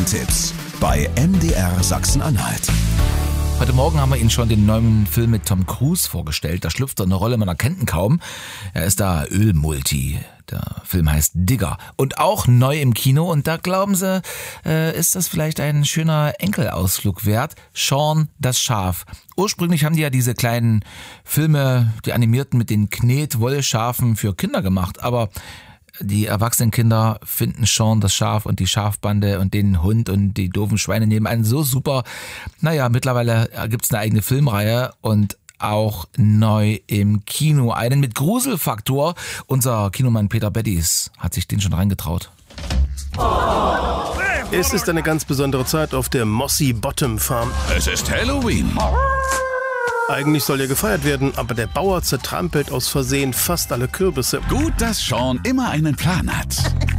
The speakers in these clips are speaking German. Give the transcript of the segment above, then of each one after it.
Filmtipps bei MDR Sachsen-Anhalt. Heute Morgen haben wir Ihnen schon den neuen Film mit Tom Cruise vorgestellt. Da schlüpft er eine Rolle, man erkennt ihn kaum. Er ist da Ölmulti. Der Film heißt Digger und auch neu im Kino. Und da glauben Sie, ist das vielleicht ein schöner Enkelausflug wert? Shaun das Schaf. Ursprünglich haben die ja diese kleinen Filme, die animierten mit den Knetwollschafen für Kinder gemacht. Aber die erwachsenen Kinder finden Shaun das Schaf und die Schafbande und den Hund und die doofen Schweine nebenan so super. Naja, mittlerweile gibt's eine eigene Filmreihe und auch neu im Kino. Einen mit Gruselfaktor. Unser Kinomann Peter Beddies hat sich den schon reingetraut. Es ist eine ganz besondere Zeit auf der Mossy Bottom Farm. Es ist Halloween. Eigentlich soll ja gefeiert werden, aber der Bauer zertrampelt aus Versehen fast alle Kürbisse. Gut, dass Shaun immer einen Plan hat.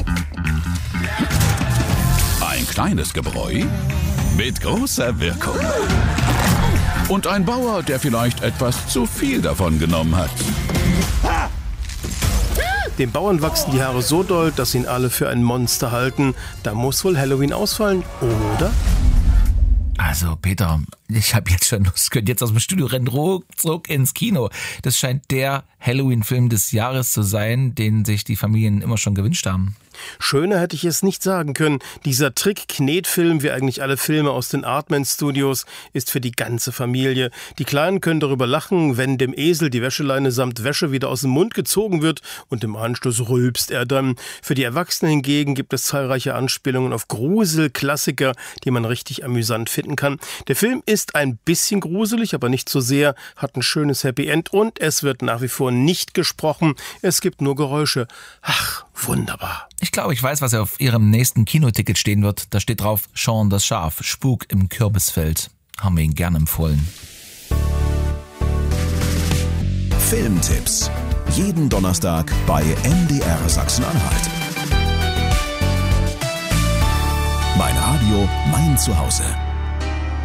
Ein kleines Gebräu mit großer Wirkung. Und ein Bauer, der vielleicht etwas zu viel davon genommen hat. Dem Bauern wachsen die Haare so doll, dass ihn alle für ein Monster halten. Da muss wohl Halloween ausfallen, oder? Also Peter, ich habe jetzt schon Lust, könnt jetzt aus dem Studio rennen, ruckzuck ins Kino. Das scheint der Halloween-Film des Jahres zu sein, den sich die Familien immer schon gewünscht haben. Schöner hätte ich es nicht sagen können. Dieser Trick-Knetfilm, wie eigentlich alle Filme aus den Aardman-Studios, ist für die ganze Familie. Die Kleinen können darüber lachen, wenn dem Esel die Wäscheleine samt Wäsche wieder aus dem Mund gezogen wird und im Anschluss rülpst er dann. Für die Erwachsenen hingegen gibt es zahlreiche Anspielungen auf Gruselklassiker, die man richtig amüsant finden kann. Der Film ist ein bisschen gruselig, aber nicht so sehr, hat ein schönes Happy End und es wird nach wie vor nicht gesprochen. Es gibt nur Geräusche. Ach, wunderbar. Ich glaube, ich weiß, was auf Ihrem nächsten Kinoticket stehen wird. Da steht drauf, Shaun das Schaf, Spuk im Kürbisfeld. Haben wir Ihnen gerne empfohlen. Filmtipps. Jeden Donnerstag bei MDR Sachsen-Anhalt. Mein Radio, mein Zuhause.